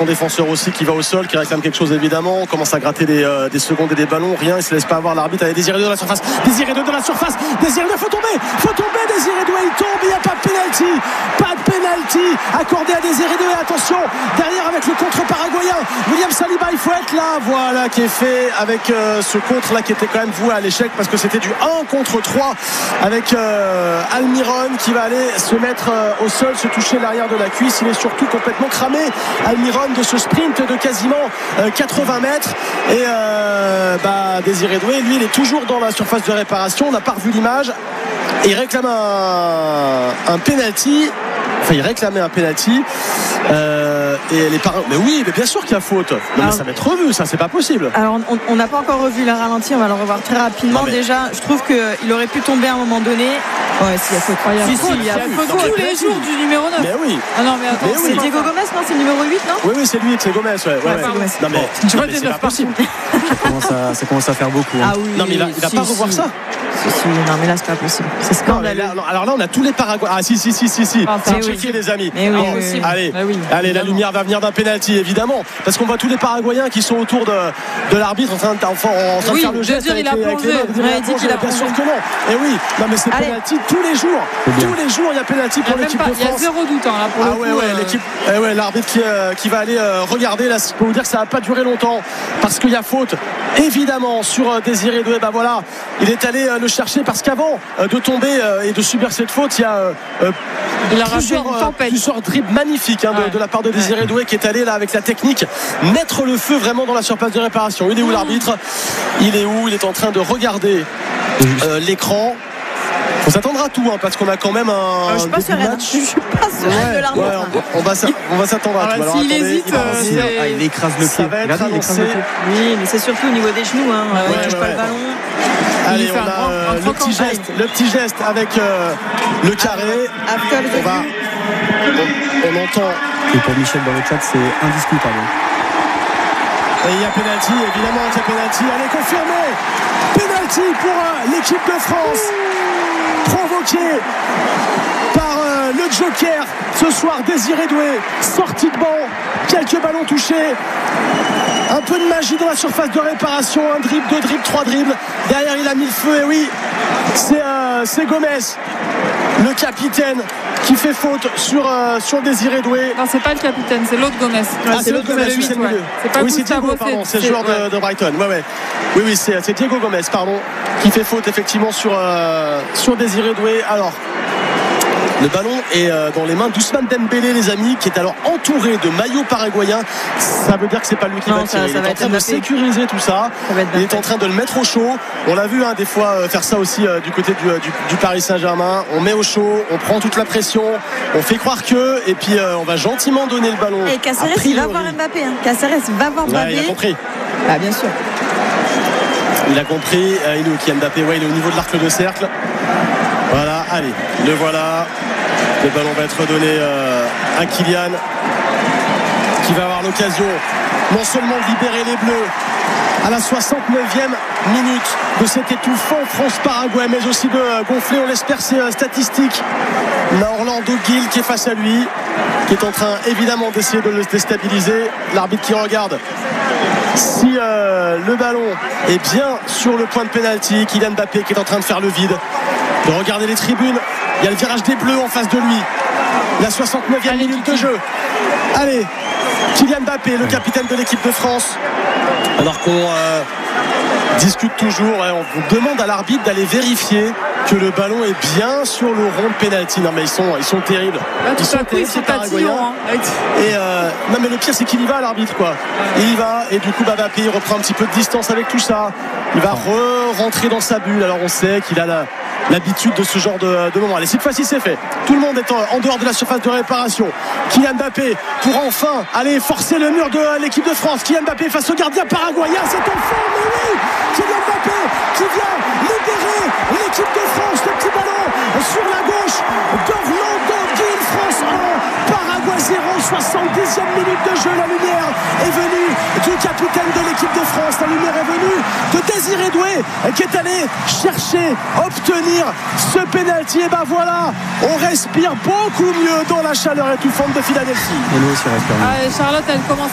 son défenseur aussi qui va au sol, qui réclame quelque chose évidemment. On commence à gratter des secondes et des ballons, rien, il se laisse pas avoir. L'arbitre avait Désiré Doué dans la surface, Désiré Doué dans la surface, Désiré Doué, faut tomber, Désiré Doué, il tombe, il n'y a pas de pénalty accordé à Désiré Doué. Attention, derrière avec le contre paraguayen, William Saliba, il faut être là, voilà, qui est fait avec ce contre là qui était quand même voué à l'échec parce que c'était du 1 contre 3 avec Almiron qui va aller se mettre au sol, se toucher l'arrière de la cuisse. Il est surtout complètement cramé, Almiron, de ce sprint de quasiment 80 mètres. Et Désiré Doué, lui, il est toujours dans la surface de réparation. On n'a pas revu l'image. Et il réclame un penalty. Enfin, il réclamait un penalty. Mais oui, mais bien sûr qu'il y a faute. Non, mais ça va être revu, ça, c'est pas possible. Alors, on n'a pas encore revu le ralenti, on va le revoir très rapidement. Déjà, je trouve qu'il aurait pu tomber à un moment donné. Ouais, s'il y a faute. Il y a faute tous les jours du numéro 9. Mais oui. Ah non, mais attends, c'est Diego Gomez, non, c'est le numéro 8, non? Oui, c'est lui, c'est Gomez. Non, mais c'est pas possible. Ça commence à faire beaucoup. Ah oui. Non, mais il va pas revoir ça. Si, non, mais là, c'est pas possible. C'est scandaleux. Alors là, on a tous les Paraguayens. Ah, si. Checker, les amis. Allez, la lumière va venir d'un penalty, évidemment. Parce qu'on voit tous les Paraguayens qui sont autour de l'arbitre en train de faire le geste. Il a plongé. Bien sûr que non. Et oui, non, mais c'est penalty tous les jours. Tous les jours, il y a penalty pour l'équipe de France. Il y a zéro doute là pour le coup. L'équipe. L'arbitre qui va aller regarder. Là, je peux vous dire que ça va pas durer longtemps parce qu'il y a faute, évidemment, sur Désiré Doué. Voilà, il est allé le chercher parce qu'avant de tomber et de subir cette faute, il y a plusieurs dribbles magnifiques de la part de Désiré Doué qui est allé là avec la technique mettre le feu vraiment dans la surface de réparation. Il est où l'arbitre? Il est en train de regarder l'écran. On s'attendra à tout parce qu'on a quand même un. Je suis pas sereine. Je suis pas sereine de l'arbitre. On va s'attendre à tout. S'il hésite, il écrase le pied. Oui, mais c'est surtout au niveau des genoux. Il touche pas le ballon. Allez, on a le petit geste avec le carré. On entend. Et pour Michel dans le chat, c'est indiscutable. Et il y a penalty, évidemment qu'il y a penalty. Allez, confirmé. Penalty pour l'équipe de France. Provoqué par le Joker ce soir, Désiré Doué, sorti de banc, quelques ballons touchés, un peu de magie dans la surface de réparation, un dribble, 2 dribbles, 3 dribbles, derrière il a mis le feu. Et oui, c'est Gomez, le capitaine, qui fait faute sur Désiré Doué. Non, c'est pas le capitaine, c'est l'autre Gomez. C'est l'autre Gomez, c'est le milieu. C'est Diego, pardon, c'est le joueur de Brighton. Oui, c'est Diego Gomez, pardon, qui fait faute effectivement sur Désiré Doué. Alors, le ballon est dans les mains d'Ousmane Dembélé, les amis, qui est alors entouré de maillots paraguayens. Ça veut dire que c'est pas lui qui va tirer. Il est en train de sécuriser tout ça. Il est en train de le mettre au chaud. On l'a vu des fois faire ça aussi du côté du Paris Saint-Germain. On met au chaud, on prend toute la pression, on fait croire que, et puis on va gentiment donner le ballon. Et Caceres, il va voir Mbappé. Caceres va voir Mbappé. Il a compris. Bien sûr. Il a compris. Il est où qui Mbappé? Il est au niveau de l'arc de cercle. Voilà, allez, le voilà. Le ballon va être donné à Kylian, qui va avoir l'occasion non seulement de libérer les Bleus à la 69e minute de cet étouffant France-Paraguay, mais aussi de gonfler, on l'espère, ses statistiques. On a Orlando Gil qui est face à lui, qui est en train évidemment d'essayer de le déstabiliser. L'arbitre qui regarde si le ballon est bien sur le point de pénalty. Kylian Mbappé qui est en train de faire le vide, de regarder les tribunes. Il y a le virage des Bleus en face de lui. La 69e minute de jeu. Allez, Kylian Mbappé, le capitaine de l'équipe de France. Alors qu'on discute toujours, on vous demande à l'arbitre d'aller vérifier que le ballon est bien sur le rond de pénalty. Non mais ils sont terribles. Ils sont terribles, ces Paraguayens. Et non mais le pire c'est qu'il y va, l'arbitre, quoi. Il y va, et du coup Mbappé reprend un petit peu de distance avec tout ça. Il va rentrer dans sa bulle. Alors on sait qu'il a l'habitude de ce genre de moment. Allez, cette fois-ci c'est fait. Tout le monde est en dehors de la surface de réparation. Kylian Mbappé pour enfin aller forcer le mur de l'équipe de France. Kylian Mbappé face au gardien paraguayen. C'est enfin, mais oui, Kylian Mbappé qui vient libérer l'équipe de France. Le petit ballon sur la gauche d'Orlando Gil. France 1, Paraguay 0, 70e minute de jeu. La lumière est venue du capitaine de l'équipe de France. La lumière est venue de Désiré Doué qui est allé chercher, obtenir ce pénalty. Et voilà, on respire beaucoup mieux dans la chaleur étouffante de Philadelphie. Et nous aussi on respire mieux. Charlotte, elle commence